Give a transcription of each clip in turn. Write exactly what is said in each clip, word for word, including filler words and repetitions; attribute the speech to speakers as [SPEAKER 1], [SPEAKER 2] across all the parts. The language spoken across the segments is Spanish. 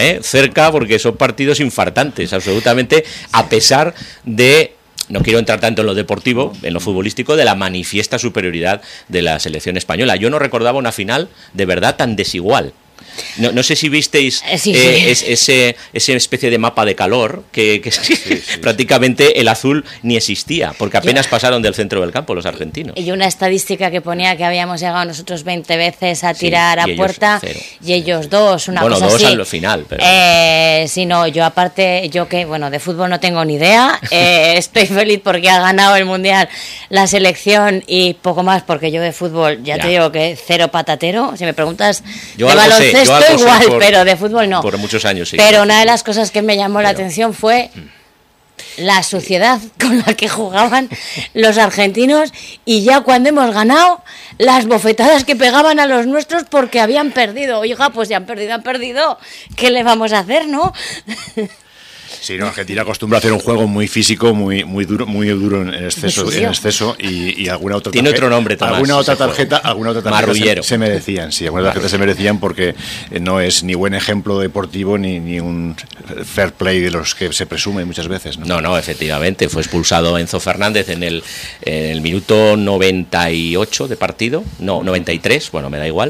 [SPEAKER 1] ¿eh? Cerca, porque son partidos infartantes, absolutamente, a pesar de... No quiero entrar tanto en lo deportivo, en lo futbolístico, de la manifiesta superioridad de la selección española. Yo no recordaba una final de verdad tan desigual. No, no sé si visteis
[SPEAKER 2] sí, sí.
[SPEAKER 1] Eh, es, ese, ese especie de mapa de calor que, que sí, sí. prácticamente el azul ni existía, porque apenas Yo, pasaron del centro del campo los argentinos.
[SPEAKER 2] Y una estadística que ponía que habíamos llegado nosotros veinte veces a tirar sí, a puerta cero, y ellos sí. dos, una
[SPEAKER 1] bueno,
[SPEAKER 2] cosa
[SPEAKER 1] dos
[SPEAKER 2] así.
[SPEAKER 1] al final. Pero...
[SPEAKER 2] Eh, sí, no, yo aparte, yo que, bueno, de fútbol no tengo ni idea, eh, estoy feliz porque ha ganado el Mundial la selección y poco más, porque yo de fútbol, ya, ya. te digo que cero patatero, si me preguntas
[SPEAKER 1] yo
[SPEAKER 2] de baloncesto
[SPEAKER 1] Estoy
[SPEAKER 2] igual,
[SPEAKER 1] por,
[SPEAKER 2] pero de fútbol no.
[SPEAKER 1] Por muchos años, sí.
[SPEAKER 2] Pero una de las cosas que me llamó
[SPEAKER 1] pero,
[SPEAKER 2] la atención fue la suciedad con la que jugaban los argentinos y ya cuando hemos ganado, las bofetadas que pegaban a los nuestros porque habían perdido. Oiga, pues ya han perdido, han perdido. ¿Qué le vamos a hacer, no?
[SPEAKER 3] Sí, no, Argentina acostumbra a hacer un juego muy físico, muy muy duro, muy duro en exceso, en exceso y, y alguna otra
[SPEAKER 1] tiene tarjeta, otro nombre, Tomás,
[SPEAKER 3] alguna otra tarjeta, juego. alguna otra tarjeta se, se merecían, sí, algunas tarjetas se merecían porque no es ni buen ejemplo deportivo ni, ni un fair play de los que se presume muchas veces, ¿no?
[SPEAKER 1] No, no, efectivamente, fue expulsado Enzo Fernández en el, en el minuto noventa y ocho de partido, no, noventa y tres, bueno, me da igual,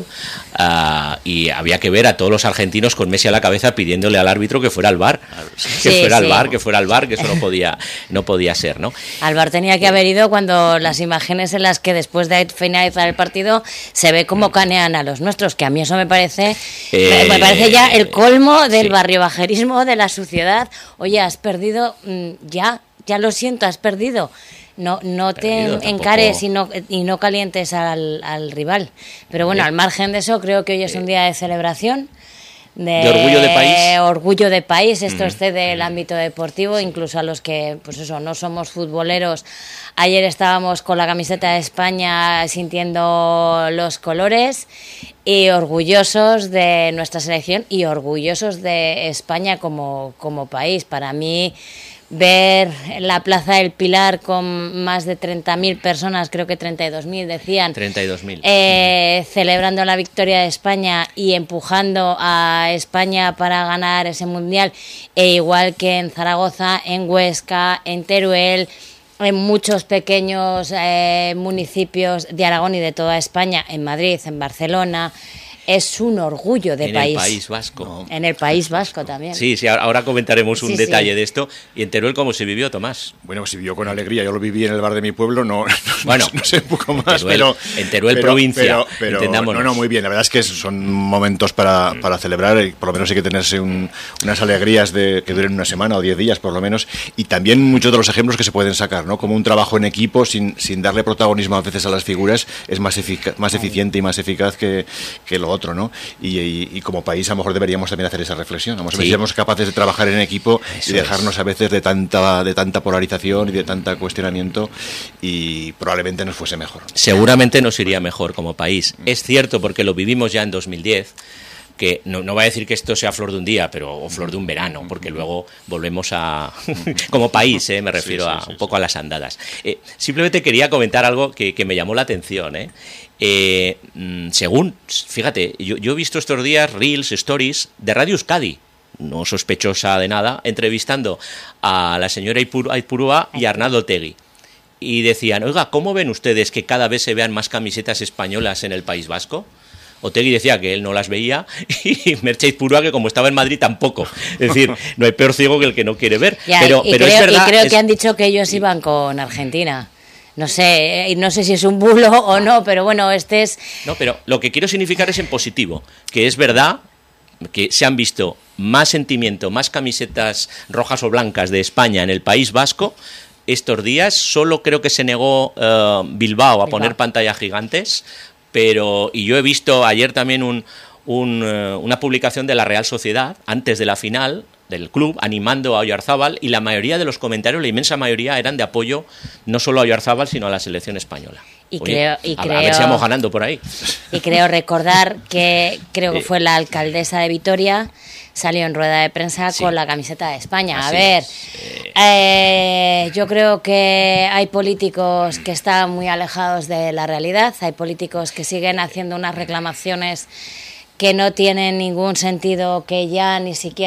[SPEAKER 1] uh, y había que ver a todos los argentinos con Messi a la cabeza pidiéndole al árbitro que fuera al V A R. Que
[SPEAKER 2] sí,
[SPEAKER 1] fuera
[SPEAKER 2] sí.
[SPEAKER 1] al V A R, que fuera al V A R, que eso no podía, no podía ser, ¿no?
[SPEAKER 2] Al V A R tenía que haber ido cuando las imágenes en las que después de finalizar el partido se ve cómo canean a los nuestros, que a mí eso me parece, eh, me parece ya el colmo del sí. barriobajerismo, de la suciedad. Oye, has perdido, ya, ya lo siento, has perdido. No, no te perdido, encares y no, y no calientes al, al rival. Pero bueno, al margen de eso, creo que hoy es un día de celebración. De,
[SPEAKER 1] de orgullo de país.
[SPEAKER 2] Orgullo de país, esto mm. excede el ámbito deportivo, incluso a los que, pues eso, no somos futboleros. Ayer estábamos con la camiseta de España sintiendo los colores y orgullosos de nuestra selección y orgullosos de España como, como país. Para mí, ver la Plaza del Pilar con más de treinta mil personas, creo que treinta y dos mil decían,
[SPEAKER 1] treinta y dos mil
[SPEAKER 2] eh, uh-huh. celebrando la victoria de España y empujando a España para ganar ese mundial, e igual que en Zaragoza, en Huesca, en Teruel, en muchos pequeños eh, municipios de Aragón y de toda España, en Madrid, en Barcelona. Es un orgullo de
[SPEAKER 1] en
[SPEAKER 2] país.
[SPEAKER 1] En el País Vasco. No.
[SPEAKER 2] En el País Vasco también.
[SPEAKER 1] Sí, sí, ahora comentaremos un sí, detalle sí. de esto. ¿Y en Teruel cómo se vivió, Tomás?
[SPEAKER 3] Bueno, se vivió con alegría. Yo lo viví en el bar de mi pueblo, no,
[SPEAKER 1] bueno,
[SPEAKER 3] no, no sé un poco más,
[SPEAKER 1] Teruel,
[SPEAKER 3] pero...
[SPEAKER 1] En Teruel,
[SPEAKER 3] pero,
[SPEAKER 1] provincia,
[SPEAKER 3] pero, pero,
[SPEAKER 1] entendámonos.
[SPEAKER 3] No, no, muy bien. La verdad es que son momentos para, para celebrar. Y por lo menos hay que tenerse un, unas alegrías de que duren una semana o diez días, por lo menos. Y también muchos de los ejemplos que se pueden sacar, ¿no? Como un trabajo en equipo, sin, sin darle protagonismo a veces a las figuras, es más, efic- más eficiente y más eficaz que, que lo otro, ¿no? Y Y, y como país a lo mejor deberíamos también hacer esa reflexión. A lo mejor sí. seríamos capaces de trabajar en equipo Eso y dejarnos es. a veces de tanta de tanta polarización y de tanta cuestionamiento, y probablemente nos fuese mejor.
[SPEAKER 1] Seguramente nos iría mejor como país. Es cierto, porque lo vivimos ya en dos mil diez, que no, no va a decir que esto sea flor de un día, pero o flor de un verano, porque luego volvemos a... como país, ¿eh? me refiero sí, sí, a sí, un poco sí. a las andadas. Eh, simplemente quería comentar algo que, que me llamó la atención, ¿eh? Eh, según, fíjate, yo, yo he visto estos días reels, stories de Radio Euskadi, no sospechosa de nada, entrevistando a la señora Aizpurua y a Arnaldo Otegi. Y decían, oiga, ¿cómo ven ustedes que cada vez se vean más camisetas españolas en el País Vasco? Otegi decía que él no las veía y Merche Aizpurua que como estaba en Madrid tampoco. Es decir, no hay peor ciego que el que no quiere ver.
[SPEAKER 2] Ya,
[SPEAKER 1] pero,
[SPEAKER 2] y,
[SPEAKER 1] pero
[SPEAKER 2] creo,
[SPEAKER 1] es verdad,
[SPEAKER 2] y creo
[SPEAKER 1] es...
[SPEAKER 2] que han dicho que ellos iban con Argentina. No sé, no sé si es un bulo o no, pero bueno, este es...
[SPEAKER 1] No, pero lo que quiero significar es en positivo, que es verdad que se han visto más sentimiento, más camisetas rojas o blancas de España en el País Vasco estos días. Solo creo que se negó uh, Bilbao a Bilbao. poner pantallas gigantes, pero y yo he visto ayer también un, un, uh, una publicación de la Real Sociedad antes de la final del club, animando a Oyarzábal, y la mayoría de los comentarios, la inmensa mayoría, eran de apoyo no solo a Oyarzábal, sino a la selección española.
[SPEAKER 2] Y
[SPEAKER 1] Oye,
[SPEAKER 2] creo, y
[SPEAKER 1] a,
[SPEAKER 2] creo,
[SPEAKER 1] a ver si vamos ganando por ahí.
[SPEAKER 2] Y creo recordar que creo que fue la alcaldesa de Vitoria, salió en rueda de prensa sí. con la camiseta de España. Así a ver, eh... Eh, yo creo que hay políticos que están muy alejados de la realidad, hay políticos que siguen haciendo unas reclamaciones que no tienen ningún sentido, que ya ni siquiera